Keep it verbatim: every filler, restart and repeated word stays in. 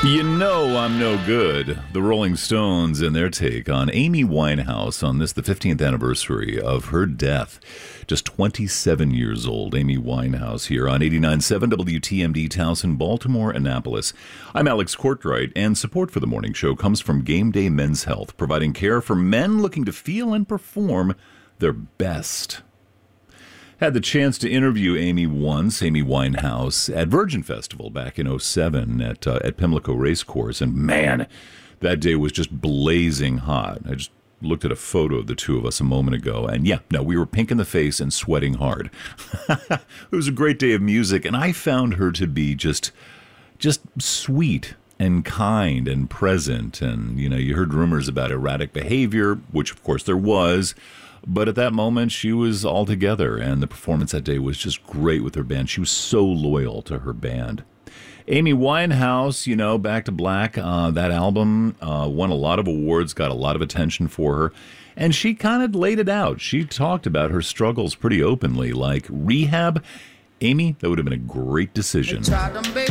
You know I'm no good. The Rolling Stones and their take on Amy Winehouse on this, the fifteenth anniversary of her death. Just twenty-seven years old, Amy Winehouse here on eighty-nine point seven W T M D Towson, Baltimore, Annapolis. I'm Alex Courtright, and support for the morning show comes from Game Day Men's Health, providing care for men looking to feel and perform their best. Had the chance to interview Amy once, Amy Winehouse, at Virgin Festival back in oh seven at uh, at Pimlico Racecourse, and man, that day was just blazing hot. I just looked at a photo of the two of us a moment ago, and yeah, no, we were pink in the face and sweating hard. It was a great day of music, and I found her to be just, just sweet and kind and present, and, you know, you heard rumors about erratic behavior, which, of course, there was. But at that moment, she was all together, and the performance that day was just great with her band. She was so loyal to her band. Amy Winehouse, you know, Back to Black, uh, that album uh, won a lot of awards, got a lot of attention for her, and she kind of laid it out. She talked about her struggles pretty openly, like rehab. Amy, that would have been a great decision.